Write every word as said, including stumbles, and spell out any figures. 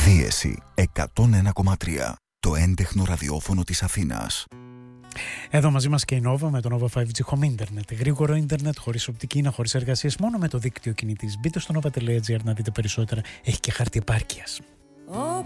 Δίεση εκατόν ένα κόμμα τρία. Το έντεχνο ραδιόφωνο της Αθήνας. Εδώ μαζί μας και η Nova με το Nova φάιβ τζι Home Internet. Γρήγορο ίντερνετ, χωρίς οπτική ίνα, χωρίς εργασίες, μόνο με το δίκτυο κινητής. Μπείτε στο nova τελεία gr να δείτε περισσότερα. Έχει και χάρτη επάρκειας.